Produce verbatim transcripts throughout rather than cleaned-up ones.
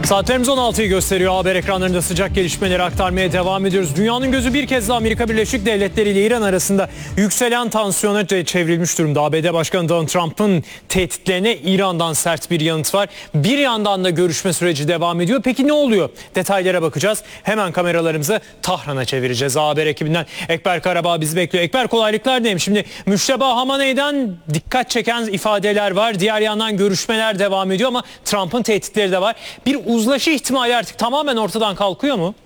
Saatlerimiz on altıyı gösteriyor. Haber ekranlarında sıcak gelişmeleri aktarmaya devam ediyoruz. Dünyanın gözü bir kez daha Amerika Birleşik Devletleri ile İran arasında yükselen tansiyona çevrilmiş durumda. A B D Başkanı Donald Trump'ın tehditlerine İran'dan sert bir yanıt var. Bir yandan da görüşme süreci devam ediyor. Peki ne oluyor? Detaylara bakacağız. Hemen kameralarımızı Tahran'a çevireceğiz. Haber ekibinden Ekber Karabağ bizi bekliyor. Ekber, kolaylıklar diyeyim. Şimdi Müşteba Hamaney'den dikkat çeken ifadeler var. Diğer yandan görüşmeler devam ediyor ama Trump'ın tehditleri de var. Bir uzlaşı ihtimali artık tamamen ortadan kalkıyor mu?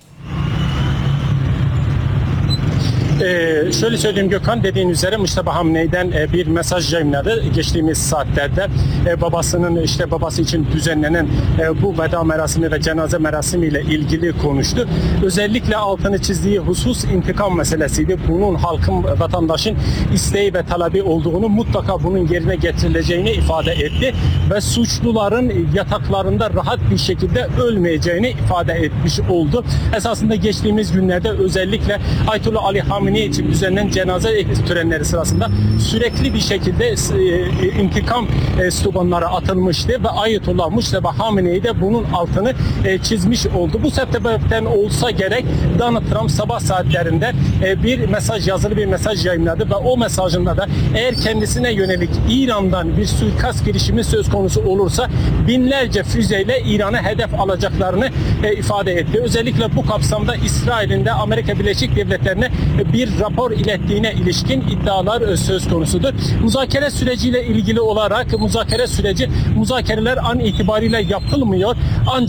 Ee, şöyle söyleyeyim Gökhan, dediğin üzere Müşteba Hamaney'den e, bir mesaj yayınladı geçtiğimiz saatlerde. E, babasının işte babası için düzenlenen e, bu veda merasimi ve cenaze merasimiyle ilgili konuştu. Özellikle altını çizdiği husus intikam meselesiydi. Bunun halkın, vatandaşın isteği ve talebi olduğunu, mutlaka bunun yerine getirileceğini ifade etti ve suçluların yataklarında rahat bir şekilde ölmeyeceğini ifade etmiş oldu. Esasında geçtiğimiz günlerde özellikle Ayetullah Ali Hamenei için düzenlenen cenaze törenleri sırasında sürekli bir şekilde e, intikam e, sloganları atılmıştı ve Ayetullah Müşteba Hamenei de bunun altını e, çizmiş oldu. Bu sebepten olsa gerek Donald Trump sabah saatlerinde e, bir mesaj, yazılı bir mesaj yayınladı ve o mesajında da eğer kendisine yönelik İran'dan bir suikast girişimi söz konusu olursa binlerce füzeyle İran'a hedef alacaklarını e, ifade etti. Özellikle bu kapsamda İsrail'in de Amerika Birleşik Devletleri'ne bir rapor ilettiğine ilişkin iddialar söz konusudur. Muzakere süreciyle ilgili olarak muzakere süreci muzakereler an itibariyle yapılmıyor. Ancak